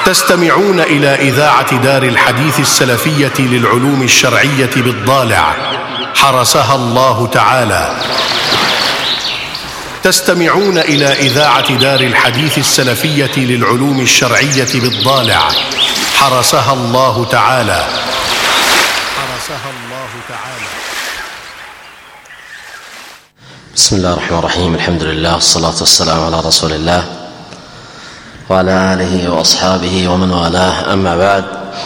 تستمعون إلى إذاعة دار الحديث السلفية للعلوم الشرعية بالضالع حرسها الله تعالى. تستمعون إلى إذاعة دار الحديث السلفية للعلوم الشرعية بالضالع حرسها الله تعالى. حرسها الله تعالى. بسم الله الرحمن الرحيم. الحمد لله والصلاة والسلام على رسول الله وعلى آله وأصحابه ومن والاه، أما بعد.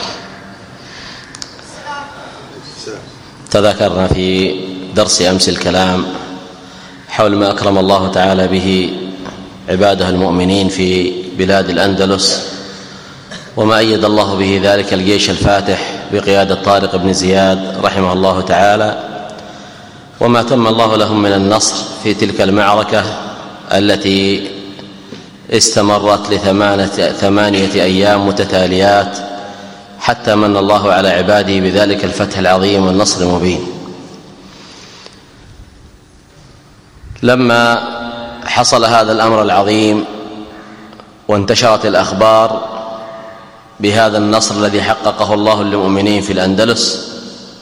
تذكرنا في درس أمس الكلام حول ما أكرم الله تعالى به عباده المؤمنين في بلاد الأندلس، وما أيد الله به ذلك الجيش الفاتح بقيادة طارق بن زياد رحمه الله تعالى، وما تم الله لهم من النصر في تلك المعركة التي استمرت ل8 أيام متتاليات، حتى من الله على عباده بذلك الفتح العظيم والنصر المبين. لما حصل هذا الأمر العظيم وانتشرت الأخبار بهذا النصر الذي حققه الله للمؤمنين في الأندلس،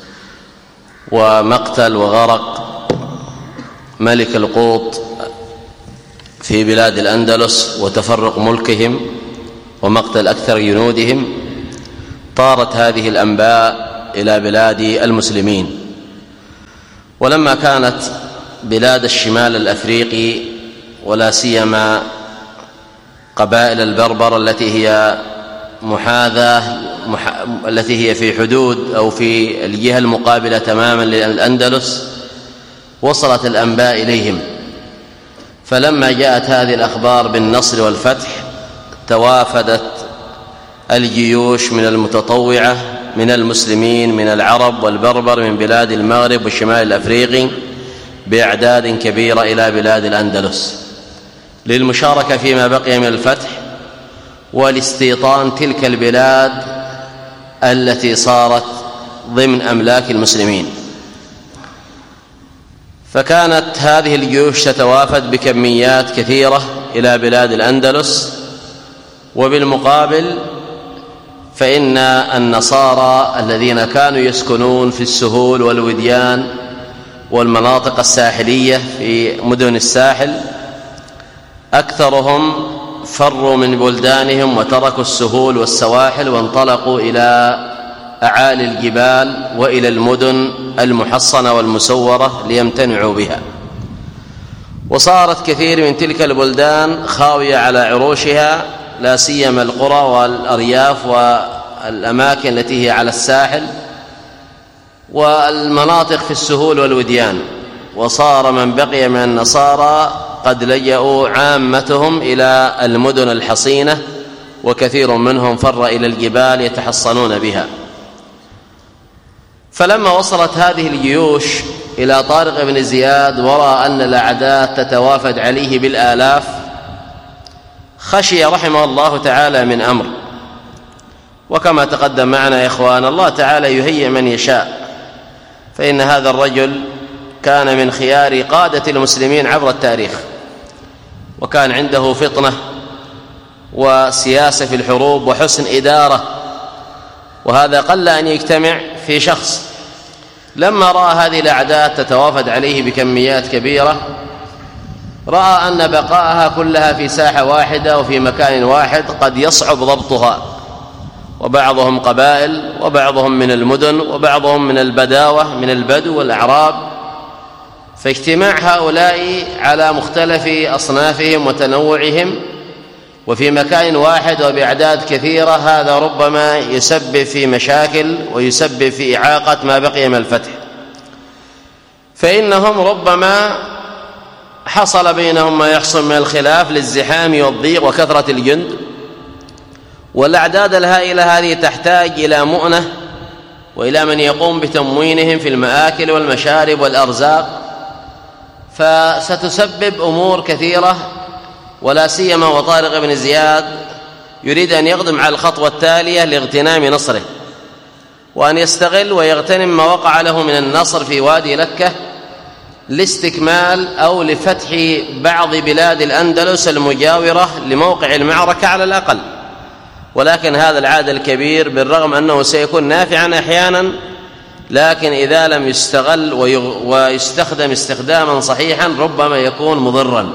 ومقتل وغرق ملك القوط في بلاد الأندلس وتفرق ملكهم ومقتل أكثر جنودهم، طارت هذه الأنباء إلى بلاد المسلمين. ولما كانت بلاد الشمال الأفريقي ولا سيما قبائل البربر التي هي محاذاة التي هي في حدود أو في الجهة المقابلة تماما للأندلس، وصلت الأنباء إليهم، فلما جاءت هذه الأخبار بالنصر والفتح توافدت الجيوش من المتطوعة من المسلمين من العرب والبربر من بلاد المغرب والشمال الأفريقي بأعداد كبيرة إلى بلاد الأندلس للمشاركة فيما بقي من الفتح ولاستيطان تلك البلاد التي صارت ضمن أملاك المسلمين. فكانت هذه الجيوش تتوافد بكميات كثيرة إلى بلاد الأندلس، وبالمقابل فإن النصارى الذين كانوا يسكنون في السهول والوديان والمناطق الساحلية في مدن الساحل أكثرهم فروا من بلدانهم وتركوا السهول والسواحل وانطلقوا إلى أعالي الجبال وإلى المدن المحصنة والمسورة ليمتنعوا بها، وصارت كثير من تلك البلدان خاوية على عروشها، لا سيما القرى والأرياف والأماكن التي هي على الساحل والمناطق في السهول والوديان. وصار من بقي من النصارى قد لجأوا عامتهم إلى المدن الحصينة، وكثير منهم فر إلى الجبال يتحصنون بها. فلما وصلت هذه الجيوش إلى طارق بن زياد ورأى أن الأعداء تتوافد عليه بالآلاف، خشي رحمه الله تعالى من أمر. وكما تقدم معنا يا إخوان، الله تعالى يهيئ من يشاء، فإن هذا الرجل كان من خيار قادة المسلمين عبر التاريخ، وكان عنده فطنة وسياسة في الحروب وحسن إدارة، وهذا قل أن يجتمع في شخص. لما رأى هذه الأعداء تتوافد عليه بكميات كبيرة، رأى أن بقاءها كلها في ساحة واحدة وفي مكان واحد قد يصعب ضبطها، وبعضهم قبائل وبعضهم من المدن وبعضهم من البداوة من البدو والأعراب، فاجتماع هؤلاء على مختلف أصنافهم وتنوعهم وفي مكان واحد وبأعداد كثيرة، هذا ربما يسبب في مشاكل ويسبب في إعاقة ما بقي من الفتح، فإنهم ربما حصل بينهم ما يحصل من الخلاف للزحام والضيق وكثرة الجند، والأعداد الهائلة هذه تحتاج إلى مؤنة وإلى من يقوم بتموينهم في المآكل والمشارب والأرزاق، فستسبب أمور كثيرة. ولا سيما وطارق بن زياد يريد أن يقدم على الخطوة التالية لاغتنام نصره، وأن يستغل ويغتنم ما وقع له من النصر في وادي لكة لاستكمال أو لفتح بعض بلاد الأندلس المجاورة لموقع المعركة على الأقل، ولكن هذا العدد الكبير بالرغم أنه سيكون نافعا أحيانا، لكن إذا لم يستغل ويستخدم استخداما صحيحا ربما يكون مضرا.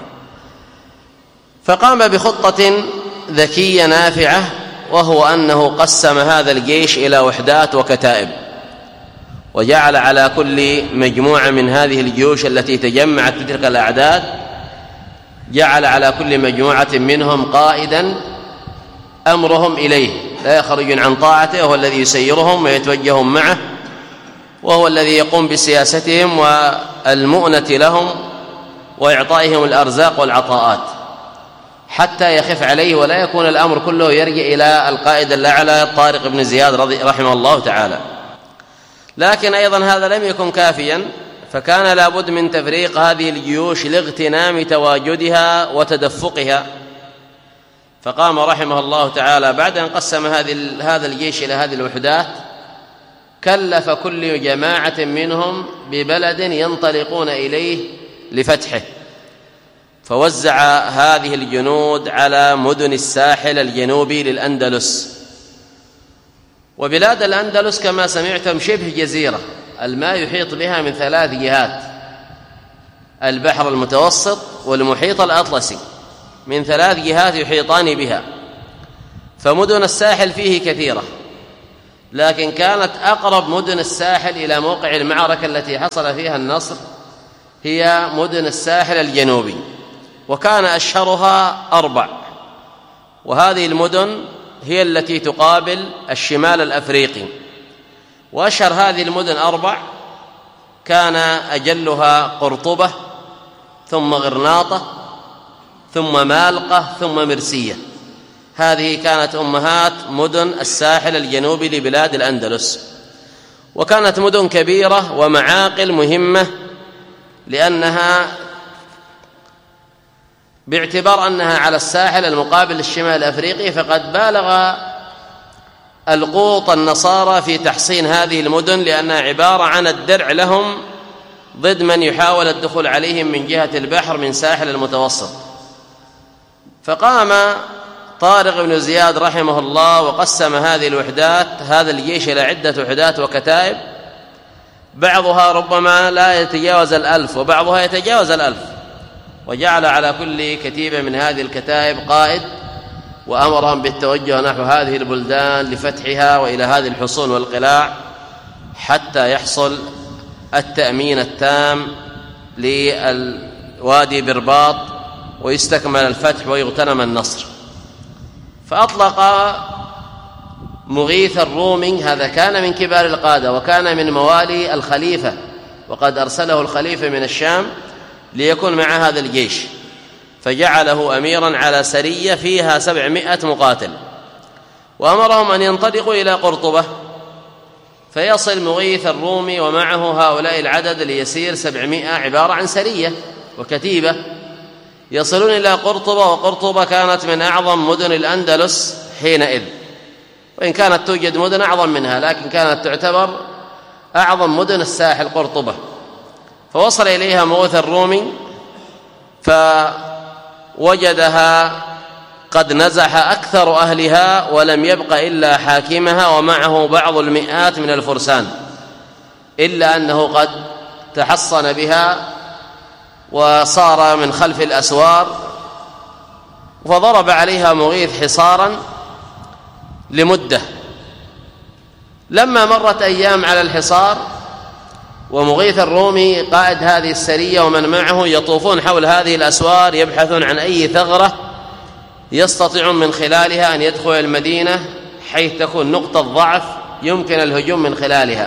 فقام بخطة ذكية نافعة، وهو أنه قسم هذا الجيش إلى وحدات وكتائب، وجعل على كل مجموعة من هذه الجيوش التي تجمعت بتلك الأعداد جعل على كل مجموعة منهم قائدا أمرهم إليه، لا يخرجون عن طاعته، وهو الذي يسيرهم ويتوجههم معه، وهو الذي يقوم بسياستهم والمؤنة لهم وإعطائهم الأرزاق والعطاءات حتى يخف عليه ولا يكون الأمر كله يرجع إلى القائد الأعلى طارق بن زياد رحمه الله تعالى. لكن أيضا هذا لم يكن كافيا، فكان لابد من تفريق هذه الجيوش لاغتنام تواجدها وتدفقها. فقام رحمه الله تعالى بعد أن قسم هذا الجيش إلى هذه الوحدات كلف كل جماعة منهم ببلد ينطلقون إليه لفتحه، فوزع هذه الجنود على مدن الساحل الجنوبي للأندلس. وبلاد الأندلس كما سمعتم شبه جزيرة، الماء يحيط بها من 3 جهات: البحر المتوسط والمحيط الأطلسي، من 3 جهات يحيطان بها. فمدن الساحل فيه كثيرة، لكن كانت أقرب مدن الساحل إلى موقع المعركة التي حصل فيها النصر هي مدن الساحل الجنوبي، وكان أشهرها 4، وهذه المدن هي التي تقابل الشمال الأفريقي. وأشهر هذه المدن 4 كان أجلها قرطبة، ثم غرناطة، ثم مالقة، ثم مرسية. هذه كانت أمهات مدن الساحل الجنوبي لبلاد الأندلس، وكانت مدن كبيرة ومعاقل مهمة، لأنها باعتبار أنها على الساحل المقابل للشمال الأفريقي، فقد بالغ القوط النصارى في تحصين هذه المدن، لأنها عبارة عن الدرع لهم ضد من يحاول الدخول عليهم من جهة البحر من ساحل المتوسط. فقام طارق بن زياد رحمه الله وقسم هذه الوحدات، هذا الجيش، إلى عدة وحدات وكتائب، بعضها ربما لا يتجاوز 1000 وبعضها يتجاوز 1000، وجعل على كل كتيبة من هذه الكتائب قائد، وأمرهم بالتوجه نحو هذه البلدان لفتحها وإلى هذه الحصون والقلاع حتى يحصل التأمين التام لوادي برباط ويستكمل الفتح ويغتنم النصر. فأطلق مغيث الرومي، هذا كان من كبار القادة وكان من موالي الخليفة، وقد أرسله الخليفة من الشام ليكون مع هذا الجيش، فجعله أميرا على سرية فيها 700 مقاتل، وأمرهم أن ينطلقوا إلى قرطبة. فيصل مغيث الرومي ومعه هؤلاء العدد اليسير 700، عبارة عن سرية وكتيبة، يصلون إلى قرطبة. وقرطبة كانت من أعظم مدن الأندلس حينئذ، وإن كانت توجد مدن أعظم منها، لكن كانت تعتبر أعظم مدن الساحل قرطبة. فوصل إليها مغيث الرومي فوجدها قد نزح أكثر أهلها، ولم يبق إلا حاكمها ومعه بعض المئات من الفرسان، إلا أنه قد تحصن بها وصار من خلف الأسوار. فضرب عليها مغيث حصارا لمدة. لما مرت أيام على الحصار ومغيث الرومي قائد هذه السرية ومن معه يطوفون حول هذه الأسوار يبحثون عن أي ثغرة يستطيعون من خلالها أن يدخل المدينة، حيث تكون نقطة ضعف يمكن الهجوم من خلالها.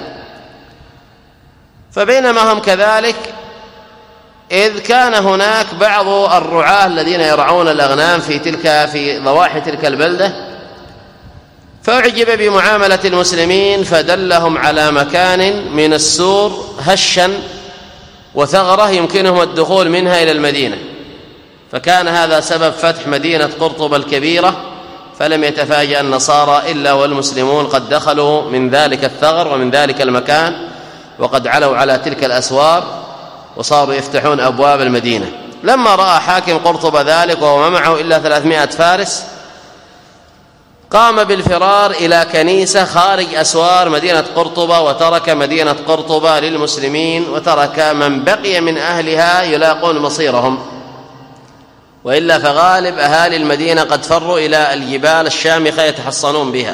فبينما هم كذلك، إذ كان هناك بعض الرعاة الذين يرعون الأغنام في ضواحي تلك البلدة، فأعجب بمعاملة المسلمين، فدلهم على مكان من السور هشا وثغرة يمكنهم الدخول منها إلى المدينة. فكان هذا سبب فتح مدينة قرطبة الكبيرة، فلم يتفاجأ النصارى إلا والمسلمون قد دخلوا من ذلك الثغر ومن ذلك المكان، وقد علوا على تلك الأسوار وصاروا يفتحون أبواب المدينة. لما رأى حاكم قرطبة ذلك وهو ما معه إلا 300 فارس، قام بالفرار إلى كنيسة خارج أسوار مدينة قرطبة، وترك مدينة قرطبة للمسلمين، وترك من بقي من أهلها يلاقون مصيرهم، وإلا فغالب أهالي المدينة قد فروا إلى الجبال الشامخة يتحصنون بها.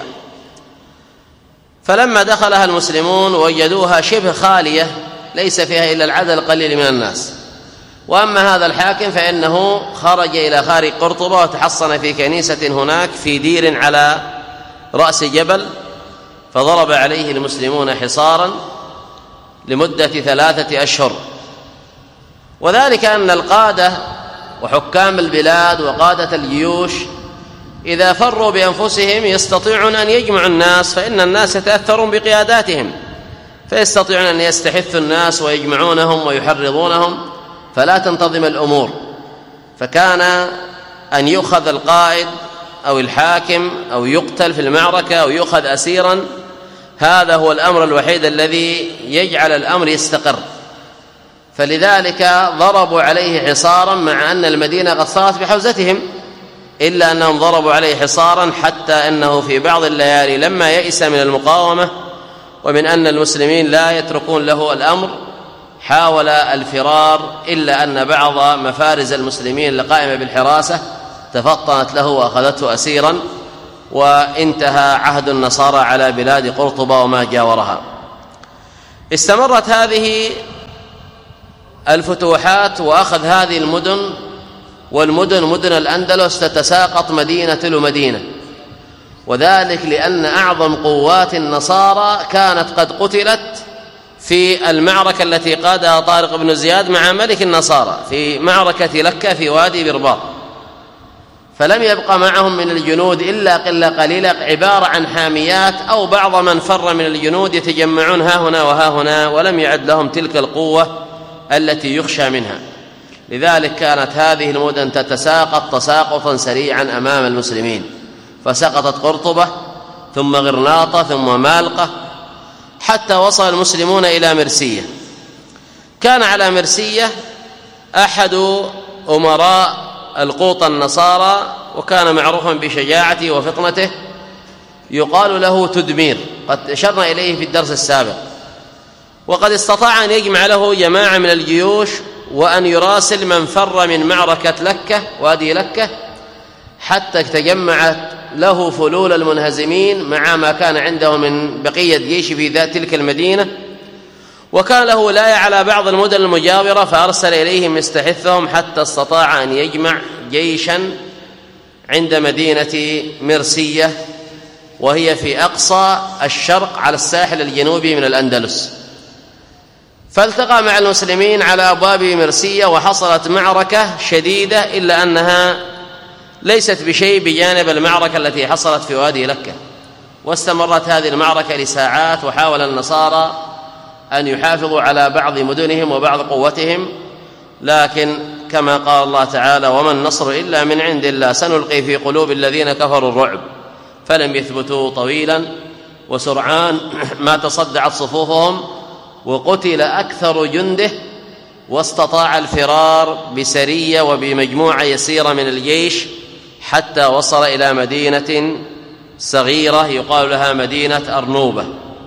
فلما دخلها المسلمون وجدوها شبه خالية ليس فيها إلا العدد القليل من الناس. وأما هذا الحاكم فإنه خرج إلى خارج قرطبة وتحصن في كنيسة هناك في دير على رأس جبل، فضرب عليه المسلمون حصارا لمدة 3 أشهر. وذلك أن القادة وحكام البلاد وقادة الجيوش إذا فروا بأنفسهم يستطيعون أن يجمعوا الناس، فإن الناس يتأثرون بقياداتهم، فيستطيعون أن يستحثوا الناس ويجمعونهم ويحرضونهم، فلا تنتظم الأمور. فكان أن يؤخذ القائد أو الحاكم أو يقتل في المعركة أو يؤخذ أسيرا، هذا هو الأمر الوحيد الذي يجعل الأمر يستقر. فلذلك ضربوا عليه حصارا مع أن المدينة قد صارت بحوزتهم، إلا أنهم ضربوا عليه حصارا حتى أنه في بعض الليالي لما يئس من المقاومة ومن أن المسلمين لا يتركون له الأمر حاول الفرار، إلا أن بعض مفارز المسلمين القائمة بالحراسة تفطنت له وأخذته أسيرا، وانتهى عهد النصارى على بلاد قرطبة وما جاورها. استمرت هذه الفتوحات وأخذ هذه المدن، والمدن مدن الأندلس تتساقط مدينة لمدينة، وذلك لأن أعظم قوات النصارى كانت قد قتلت في المعركة التي قادها طارق بن زياد مع ملك النصارى في معركة لكة في وادي برباط، فلم يبقى معهم من الجنود إلا قلة قليلة عبارة عن حاميات أو بعض من فر من الجنود يتجمعون ها هنا وها هنا، ولم يعد لهم تلك القوة التي يخشى منها. لذلك كانت هذه المدن تتساقط تساقطا سريعا أمام المسلمين، فسقطت قرطبة ثم غرناطة ثم مالقة حتى وصل المسلمون إلى مرسية. كان على مرسية أحد أمراء القوط النصارى، وكان معروفا بشجاعته وفطنته، يقال له تدمير، قد أشرنا إليه في الدرس السابق. وقد استطاع أن يجمع له جماعة من الجيوش وأن يراسل من فر من معركة لكة وادي لكة، حتى تجمعت له فلول المنهزمين مع ما كان عنده من بقية جيش في ذات تلك المدينة. وكان له ولاية على بعض المدن المجاورة، فأرسل إليهم يستحثهم حتى استطاع أن يجمع جيشا عند مدينة مرسية، وهي في أقصى الشرق على الساحل الجنوبي من الأندلس. فالتقى مع المسلمين على أبواب مرسية، وحصلت معركة شديدة، إلا أنها ليست بشيء بجانب المعركة التي حصلت في وادي لكة. واستمرت هذه المعركة لساعات، وحاول النصارى أن يحافظوا على بعض مدنهم وبعض قوتهم، لكن كما قال الله تعالى: وما النصر إلا من عند الله سنلقي في قلوب الذين كفروا الرعب، فلم يثبتوا طويلا، وسرعان ما تصدعت صفوفهم، وقتل أكثر جنده، واستطاع الفرار بسرية وبمجموعة يسيرة من الجيش حتى وصل إلى مدينة صغيرة يقال لها مدينة أرنوبة.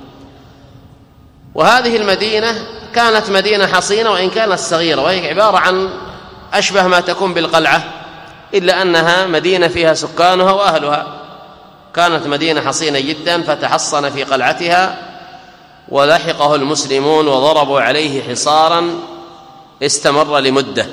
وهذه المدينة كانت مدينة حصينة وإن كانت صغيرة، وهي عبارة عن أشبه ما تكون بالقلعة، إلا أنها مدينة فيها سكانها وأهلها. كانت مدينة حصينة جدا، فتحصن في قلعتها، ولحقه المسلمون وضربوا عليه حصارا استمر لمدة.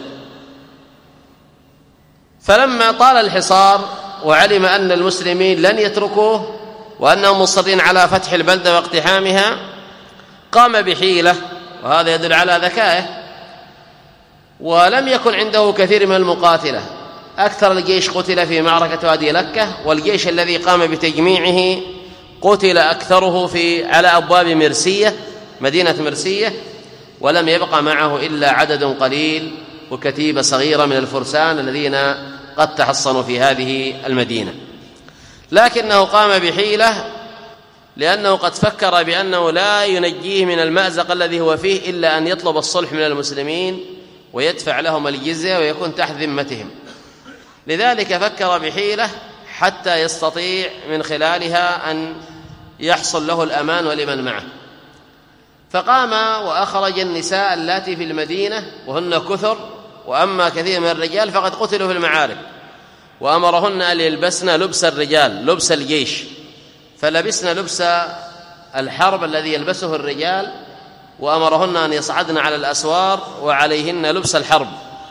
فلما طال الحصار وعلم أن المسلمين لن يتركوه وأنهم مصرين على فتح البلدة واقتحامها، قام بحيلة، وهذا يدل على ذكائه. ولم يكن عنده كثير من المقاتلة، أكثر الجيش قتل في معركة وادي لكة، والجيش الذي قام بتجميعه قتل أكثره على أبواب مرسية، مدينة مرسية، ولم يبقى معه إلا عدد قليل وكتيبة صغيرة من الفرسان الذين قد تحصنوا في هذه المدينة. لكنه قام بحيلة، لأنه قد فكر بأنه لا ينجيه من المأزق الذي هو فيه إلا أن يطلب الصلح من المسلمين ويدفع لهم الجزية ويكون تحت ذمتهم. لذلك فكر بحيلة حتى يستطيع من خلالها أن يحصل له الأمان ولمن معه. فقام وأخرج النساء اللاتي في المدينة وهن كثر، وأما كثير من الرجال فقد قتلوا في المعارك، وأمرهن أن يلبسن لبس الرجال، لبس الجيش، فلبسن لبس الحرب الذي يلبسه الرجال، وأمرهن أن يصعدن على الأسوار وعليهن لبس الحرب.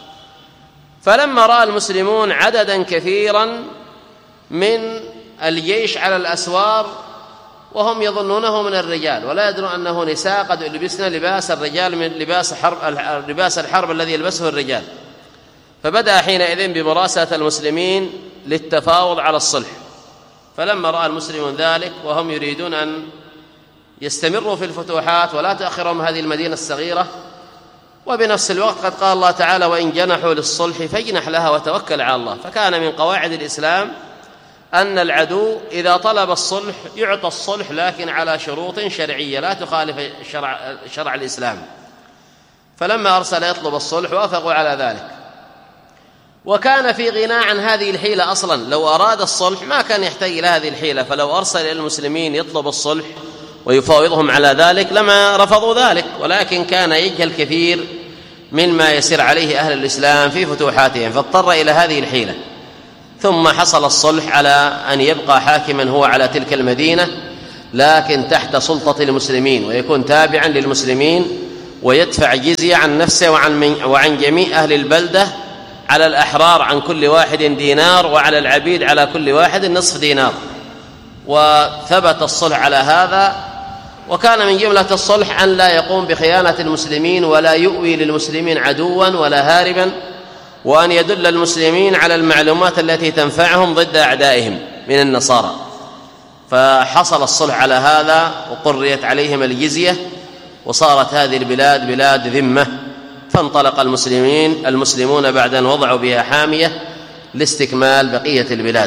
فلما رأى المسلمون عددا كثيرا من الجيش على الأسوار وهم يظنونه من الرجال ولا يدرون أنه نساء قد لبسن لباس الرجال من لباس الحرب الذي يلبسه الرجال، فبدأ حينئذ بمراسلة المسلمين للتفاوض على الصلح. فلما رأى المسلمون ذلك وهم يريدون أن يستمروا في الفتوحات ولا تأخرهم هذه المدينة الصغيرة، وبنفس الوقت قد قال الله تعالى: وإن جنحوا للصلح فاجنح لها وتوكل على الله. فكان من قواعد الإسلام أن العدو إذا طلب الصلح يعطى الصلح، لكن على شروط شرعية لا تخالف شرع الإسلام. فلما أرسل يطلب الصلح وافقوا على ذلك، وكان في غنى عن هذه الحيلة أصلا. لو أراد الصلح ما كان يحتاج إلى هذه الحيلة، فلو أرسل إلى المسلمين يطلب الصلح ويفاوضهم على ذلك لما رفضوا ذلك، ولكن كان يجهل كثير مما يسير عليه أهل الإسلام في فتوحاتهم، فاضطر إلى هذه الحيلة. ثم حصل الصلح على أن يبقى حاكما هو على تلك المدينة، لكن تحت سلطة المسلمين، ويكون تابعا للمسلمين، ويدفع جزية عن نفسه وعن جميع أهل البلدة، على الأحرار عن كل واحد دينار، وعلى العبيد على كل واحد نصف دينار. وثبت الصلح على هذا. وكان من جملة الصلح أن لا يقوم بخيانة المسلمين ولا يؤوي للمسلمين عدوا ولا هاربا، وأن يدل المسلمين على المعلومات التي تنفعهم ضد أعدائهم من النصارى. فحصل الصلح على هذا، وقريت عليهم الجزية، وصارت هذه البلاد بلاد ذمة. فانطلق المسلمون بعد أن وضعوا بها حامية لاستكمال بقية البلاد.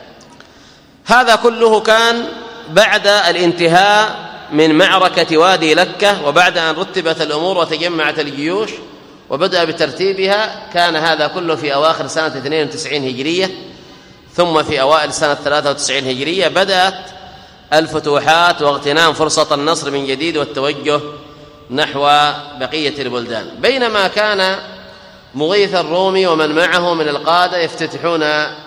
هذا كله كان بعد الانتهاء من معركة وادي لكة، وبعد أن رتبت الأمور وتجمعت الجيوش وبدأ بترتيبها. كان هذا كله في أواخر سنة 92 هجرية، ثم في أوائل سنة 93 هجرية بدأت الفتوحات واغتنام فرصة النصر من جديد والتوجه نحو بقية البلدان. بينما كان مغيث الرومي ومن معه من القادة يفتتحون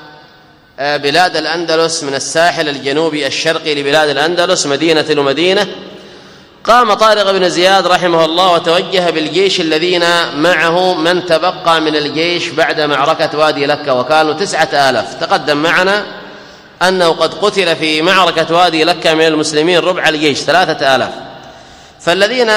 بلاد الأندلس من الساحل الجنوبي الشرقي لبلاد الأندلس مدينة ومدينة، قام طارق بن زياد رحمه الله وتوجه بالجيش الذين معه من تبقى من الجيش بعد معركة وادي لكة، وكانوا 9000. تقدم معنا أنه قد قتل في معركة وادي لكة من المسلمين ربع الجيش 3000. فالذين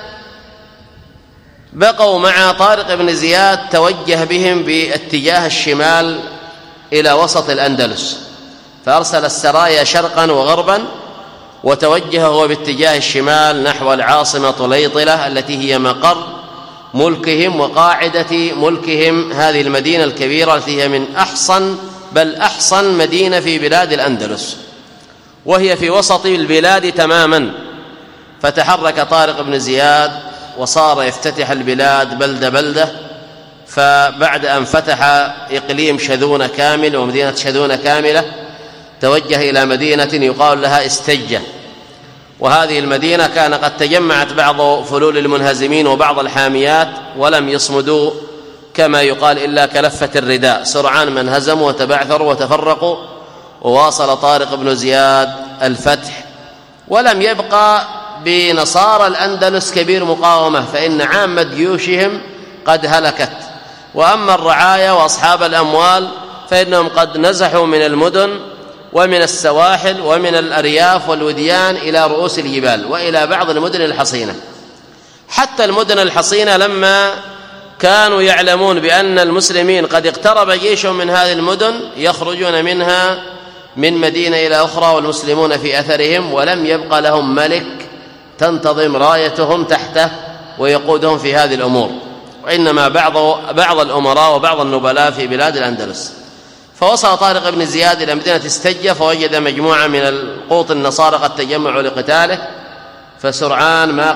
بقوا مع طارق بن زياد توجه بهم باتجاه الشمال إلى وسط الأندلس، فأرسل السرايا شرقا وغربا، وتوجه هو باتجاه الشمال نحو العاصمة طليطلة التي هي مقر ملكهم وقاعدة ملكهم، هذه المدينة الكبيرة التي هي من أحصن مدينة في بلاد الأندلس، وهي في وسط البلاد تماما. فتحرك طارق بن زياد وصار يفتتح البلاد بلدة بلدة. فبعد أن فتح إقليم شذون كامل ومدينة شذون كاملة، توجه إلى مدينة يقال لها استجة، وهذه المدينة كان قد تجمعت بعض فلول المنهزمين وبعض الحاميات ولم يصمدوا كما يقال إلا كلفة الرداء، سرعان من هزموا وتبعثروا وتفرقوا. وواصل طارق بن زياد الفتح، ولم يبقى بنصارى الأندلس كبير مقاومة، فإن عامة جيوشهم قد هلكت. وأما الرعايا وأصحاب الأموال فإنهم قد نزحوا من المدن ومن السواحل ومن الأرياف والوديان إلى رؤوس الجبال وإلى بعض المدن الحصينة. حتى المدن الحصينة لما كانوا يعلمون بأن المسلمين قد اقترب جيشهم من هذه المدن يخرجون منها من مدينة إلى أخرى والمسلمون في أثرهم، ولم يبقى لهم ملك تنتظم رايتهم تحته ويقودهم في هذه الأمور، وإنما بعض الأمراء وبعض النبلاء في بلاد الأندلس. فوصل طارق بن زياد إلى مدينة استجة، فوجد مجموعة من القوط النصارى قد تجمعوا لقتاله، فسرعان ما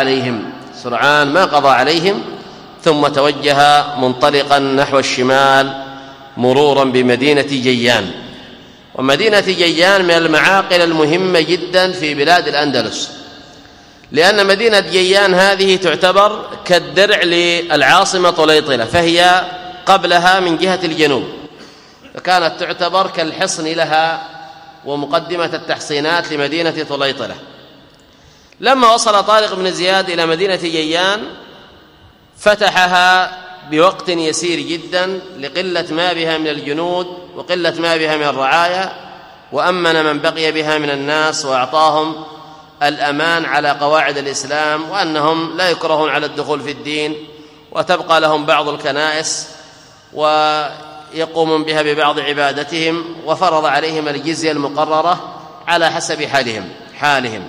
قضى عليهم ثم توجه منطلقا نحو الشمال مرورا بمدينة جيان. ومدينة جيان من المعاقل المهمة جدا في بلاد الأندلس، لأن مدينة جيان هذه تعتبر كالدرع للعاصمة طليطلة، فهي قبلها من جهة الجنوب، فكانت تعتبر كالحصن لها ومقدمة التحصينات لمدينة طليطلة. لما وصل طارق بن زياد إلى مدينة جيان فتحها بوقت يسير جدا لقلة ما بها من الجنود وقلة ما بها من الرعايا، وأمن من بقي بها من الناس وأعطاهم الأمان على قواعد الإسلام، وأنهم لا يكرهون على الدخول في الدين، وتبقى لهم بعض الكنائس ويقومون بها ببعض عبادتهم، وفرض عليهم الجزية المقررة على حسب حالهم.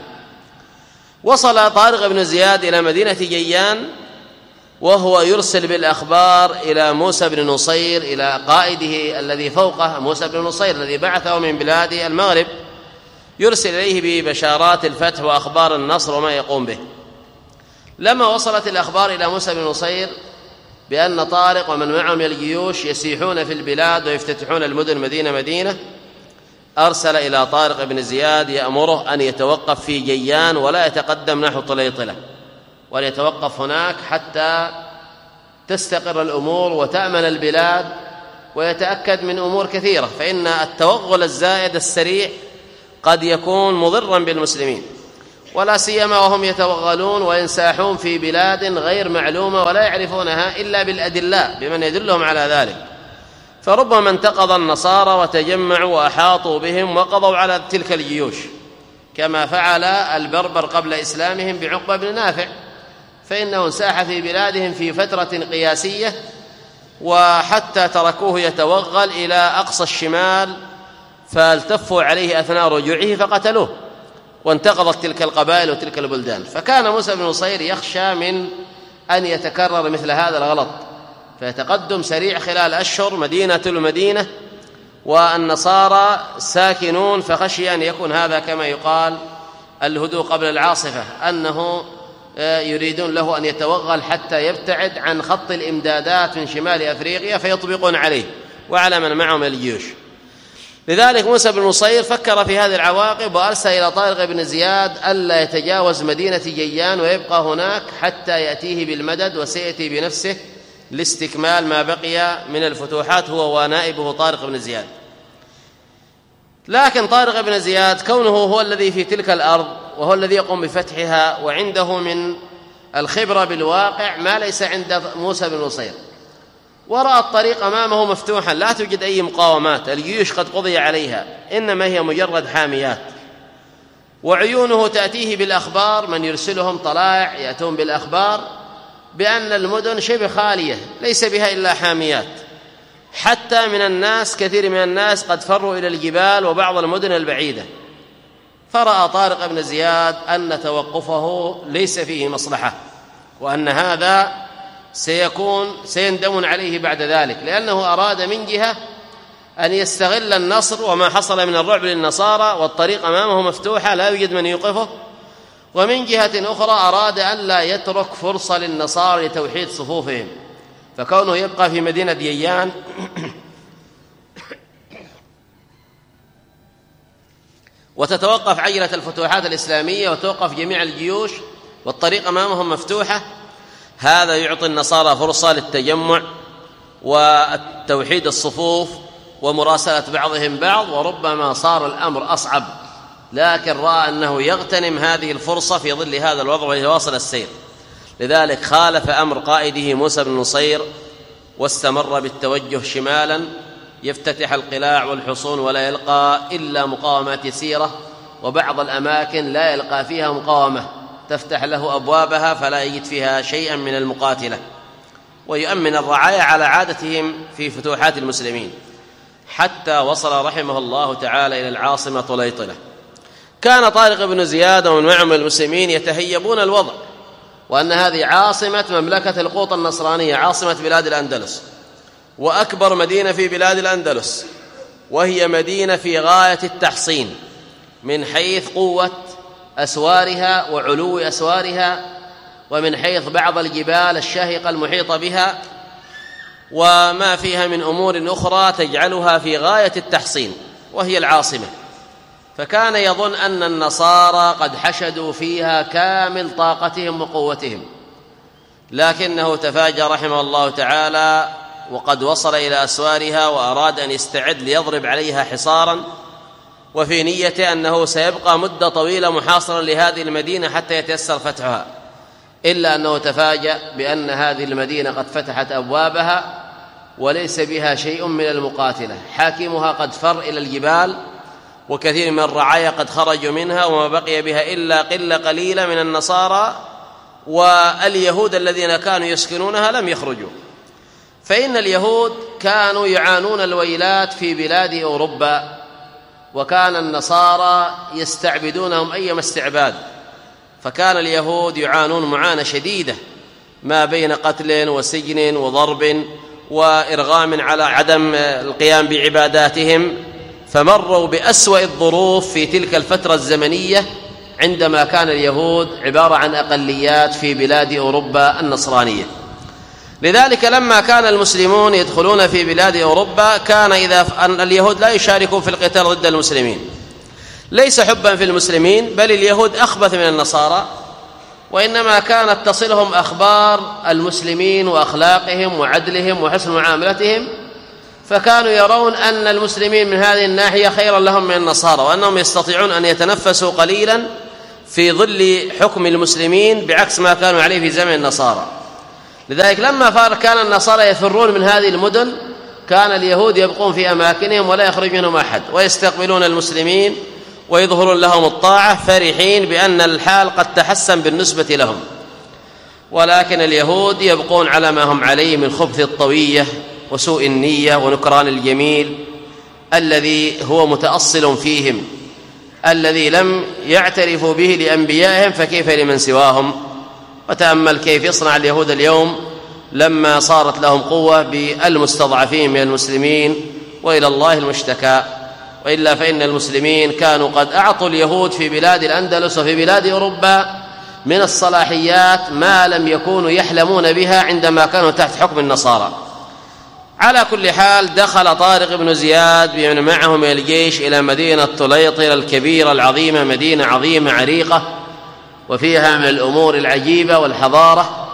وصل طارق بن زياد إلى مدينة جيان وهو يرسل بالأخبار إلى موسى بن نصير، إلى قائده الذي فوقه موسى بن نصير الذي بعثه من بلاد المغرب، يرسل إليه ببشارات الفتح وأخبار النصر وما يقوم به. لما وصلت الأخبار إلى موسى بن نصير بأن طارق ومن معه من الجيوش يسيحون في البلاد ويفتتحون المدن مدينة، أرسل إلى طارق بن زياد يأمره أن يتوقف في جيان ولا يتقدم نحو طليطلة، وليتوقف هناك حتى تستقر الأمور وتأمن البلاد ويتأكد من أمور كثيرة، فإن التوغل الزائد السريع قد يكون مضرا بالمسلمين، ولا سيما وهم يتوغلون وينساحون في بلاد غير معلومة ولا يعرفونها إلا بالأدلاء بمن يدلهم على ذلك، فربما انتقض النصارى وتجمعوا وأحاطوا بهم وقضوا على تلك الجيوش، كما فعل البربر قبل إسلامهم بعقبة بن نافع، فإنه انساح في بلادهم في فترة قياسية، وحتى تركوه يتوغل إلى أقصى الشمال، فالتفوا عليه أثناء رجوعه فقتلوه، وانتقضت تلك القبائل وتلك البلدان. فكان موسى بن نصير يخشى من أن يتكرر مثل هذا الغلط، فيتقدم سريع خلال أشهر المدينة والنصارى ساكنون، فخشي أن يكون هذا كما يقال الهدوء قبل العاصفة، أنه يريدون له أن يتوغل حتى يبتعد عن خط الإمدادات من شمال أفريقيا فيطبقون عليه وعلى من معهم من الجيوش. لذلك موسى بن نصير فكر في هذه العواقب وأرسل إلى طارق بن زياد ألا يتجاوز مدينة جيان ويبقى هناك حتى يأتيه بالمدد، وسيأتي بنفسه لاستكمال ما بقي من الفتوحات هو ونائبه طارق بن زياد. لكن طارق بن زياد كونه هو الذي في تلك الأرض وهو الذي يقوم بفتحها وعنده من الخبرة بالواقع ما ليس عند موسى بن نصير، ورأى الطريق أمامه مفتوحا لا توجد أي مقاومات، الجيوش قد قضي عليها، إنما هي مجرد حاميات، وعيونه تأتيه بالأخبار، من يرسلهم طلائع يأتون بالأخبار بأن المدن شبه خالية ليس بها إلا حاميات، حتى من الناس كثير من الناس قد فروا إلى الجبال وبعض المدن البعيدة. فرأى طارق بن زياد أن توقفه ليس فيه مصلحة، وأن هذا سيندم عليه بعد ذلك، لأنه أراد من جهة أن يستغل النصر وما حصل من الرعب للنصارى والطريق أمامه مفتوحة لا يوجد من يوقفه، ومن جهة أخرى أراد أن لا يترك فرصة للنصارى لتوحيد صفوفهم، فكونه يبقى في مدينة جيان وتتوقف عجلة الفتوحات الإسلامية وتوقف جميع الجيوش والطريق أمامهم مفتوحة، هذا يعطي النصارى فرصة للتجمع والتوحيد الصفوف ومراسلة بعضهم بعض، وربما صار الأمر أصعب، لكن رأى أنه يغتنم هذه الفرصة في ظل هذا الوضع ويواصل السير. لذلك خالف أمر قائده موسى بن نصير واستمر بالتوجه شمالا يفتتح القلاع والحصون ولا يلقى إلا مقاومات يسيرة، وبعض الأماكن لا يلقى فيها مقاومة تفتح له أبوابها فلا يجد فيها شيئا من المقاتلة، ويؤمن الرعاية على عادتهم في فتوحات المسلمين، حتى وصل رحمه الله تعالى إلى العاصمة طليطلة. كان طارق بن زياد ومن معهم المسلمين يتهيبون الوضع، وأن هذه عاصمة مملكة القوط النصرانية، عاصمة بلاد الأندلس وأكبر مدينة في بلاد الأندلس، وهي مدينة في غاية التحصين من حيث قوة أسوارها وعلو أسوارها، ومن حيث بعض الجبال الشاهقة المحيطة بها، وما فيها من أمور أخرى تجعلها في غاية التحصين. وهي العاصمة، فكان يظن أن النصارى قد حشدوا فيها كامل طاقتهم وقوتهم، لكنه تفاجأ رحمه الله تعالى وقد وصل إلى أسوارها وأراد أن يستعد ليضرب عليها حصارا، وفي نيته أنه سيبقى مدة طويلة محاصرا لهذه المدينة حتى يتيسر فتحها، إلا أنه تفاجأ بأن هذه المدينة قد فتحت أبوابها وليس بها شيء من المقاتلة، حاكمها قد فر إلى الجبال، وكثير من الرعايا قد خرجوا منها، وما بقي بها إلا قلة قليلة من النصارى، واليهود الذين كانوا يسكنونها لم يخرجوا. فإن اليهود كانوا يعانون الويلات في بلاد أوروبا، وكان النصارى يستعبدونهم أيما استعباد، فكان اليهود يعانون معاناة شديدة ما بين قتل وسجن وضرب وإرغام على عدم القيام بعباداتهم، فمروا بأسوأ الظروف في تلك الفترة الزمنية عندما كان اليهود عبارة عن أقليات في بلاد أوروبا النصرانية. لذلك لما كان المسلمون يدخلون في بلاد أوروبا كان اليهود لا يشاركون في القتال ضد المسلمين، ليس حبا في المسلمين، بل اليهود أخبث من النصارى، وإنما كانت تصلهم أخبار المسلمين وأخلاقهم وعدلهم وحسن معاملتهم، فكانوا يرون أن المسلمين من هذه الناحية خيرا لهم من النصارى، وأنهم يستطيعون أن يتنفسوا قليلا في ظل حكم المسلمين بعكس ما كانوا عليه في زمن النصارى. لذلك لما كان النصارى يفرون من هذه المدن كان اليهود يبقون في أماكنهم ولا يخرج منهم أحد، ويستقبلون المسلمين ويظهرون لهم الطاعة فرحين بأن الحال قد تحسن بالنسبة لهم. ولكن اليهود يبقون على ما هم عليه من خبث الطوية وسوء النية ونكران الجميل الذي هو متأصل فيهم، الذي لم يعترفوا به لأنبيائهم فكيف لمن سواهم. وتأمل كيف يصنع اليهود اليوم لما صارت لهم قوة بالمستضعفين من المسلمين، وإلى الله المشتكى. وإلا فإن المسلمين كانوا قد أعطوا اليهود في بلاد الأندلس وفي بلاد أوروبا من الصلاحيات ما لم يكونوا يحلمون بها عندما كانوا تحت حكم النصارى. على كل حال دخل طارق بن زياد بمن معه من الجيش إلى مدينة طليطلة الكبيرة العظيمة، مدينة عظيمة عريقة وفيها من الأمور العجيبة والحضارة،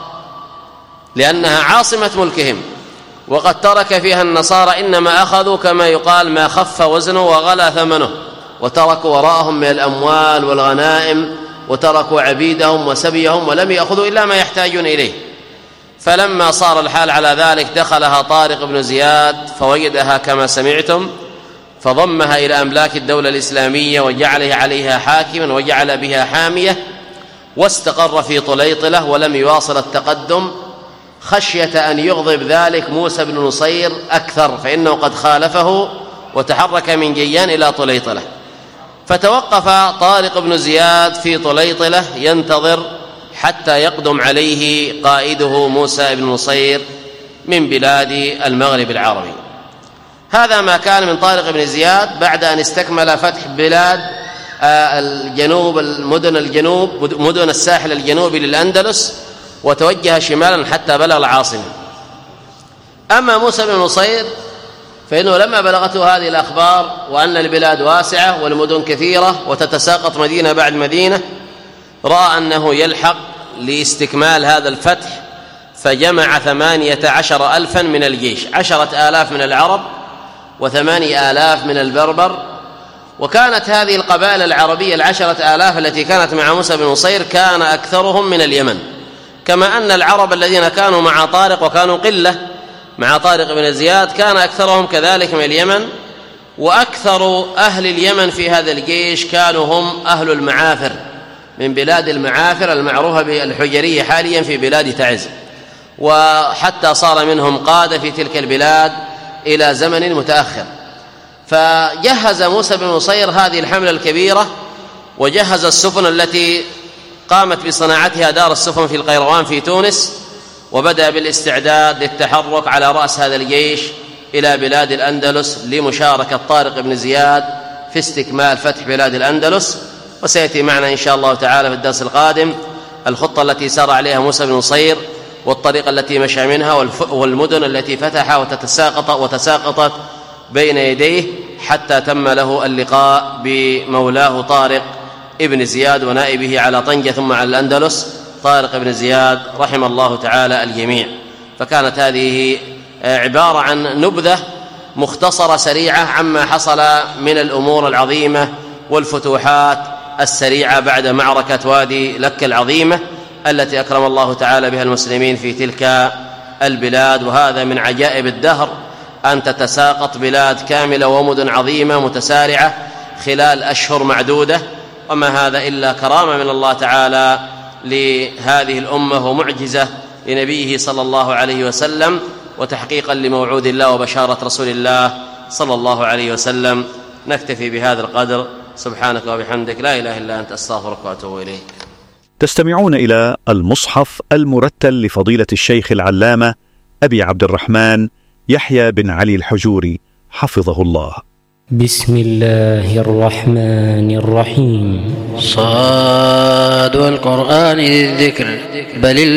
لأنها عاصمة ملكهم، وقد ترك فيها النصارى إنما أخذوا كما يقال ما خف وزنه وغلى ثمنه، وتركوا وراءهم من الأموال والغنائم، وتركوا عبيدهم وسبيهم، ولم يأخذوا إلا ما يحتاجون إليه. فلما صار الحال على ذلك دخلها طارق بن زياد فوجدها كما سمعتم، فضمها إلى أملاك الدولة الإسلامية وجعله عليها حاكما وجعل بها حامية، واستقر في طليطلة ولم يواصل التقدم خشية أن يغضب ذلك موسى بن نصير أكثر، فإنه قد خالفه وتحرك من جيان إلى طليطلة. فتوقف طارق بن زياد في طليطلة ينتظر حتى يقدم عليه قائده موسى بن نصير من بلاد المغرب العربي. هذا ما كان من طارق بن زياد بعد أن استكمل فتح بلاد الجنوب، مدن الساحل الجنوبي للأندلس، وتوجه شمالا حتى بلغ العاصمة. أما موسى بن نصير فإنه لما بلغته هذه الأخبار وأن البلاد واسعة والمدن كثيرة وتتساقط مدينة بعد مدينة، رأى أنه يلحق لاستكمال هذا الفتح، فجمع 18,000 من الجيش، 10,000 من العرب و8,000 من البربر. وكانت هذه القبائل العربية 10,000 التي كانت مع موسى بن نصير كان أكثرهم من اليمن، كما أن العرب الذين كانوا مع طارق وكانوا قلة مع طارق بن زياد كان أكثرهم كذلك من اليمن. وأكثر أهل اليمن في هذا الجيش كانوا هم أهل المعافر من بلاد المعافر المعروفة بالحجرية حاليا في بلاد تعز، وحتى صار منهم قادة في تلك البلاد إلى زمن متأخر. فجهز موسى بن نصير هذه الحملة الكبيرة، وجهز السفن التي قامت بصناعتها دار السفن في القيروان في تونس، وبدأ بالاستعداد للتحرك على رأس هذا الجيش إلى بلاد الأندلس لمشاركة طارق بن زياد في استكمال فتح بلاد الأندلس. وسيأتي معنا إن شاء الله تعالى في الدرس القادم الخطة التي سار عليها موسى بن نصير، والطريقة التي مشى منها، والمدن التي فتحها وتساقطت بين يديه، حتى تم له اللقاء بمولاه طارق ابن زياد ونائبه على طنجة ثم على الأندلس طارق ابن زياد رحم الله تعالى الجميع. فكانت هذه عبارة عن نبذة مختصرة سريعة عما حصل من الأمور العظيمة والفتوحات السريعة بعد معركة وادي لك العظيمة التي أكرم الله تعالى بها المسلمين في تلك البلاد. وهذا من عجائب الدهر أن تتساقط بلاد كاملة ومدن عظيمة متسارعة خلال أشهر معدودة، وما هذا إلا كرامة من الله تعالى لهذه الأمة ومعجزة لنبيه صلى الله عليه وسلم وتحقيقا لموعود الله وبشارة رسول الله صلى الله عليه وسلم. نكتفي بهذا القدر. سبحانك وبحمدك لا إله إلا أنت أستغفرك وأتوب إليك. تستمعون إلى المصحف المرتل لفضيلة الشيخ العلامة أبي عبد الرحمن يحيى بن علي الحجوري حفظه الله. بسم الله الرحمن الرحيم. صاد والقرآن ذي الذكر بل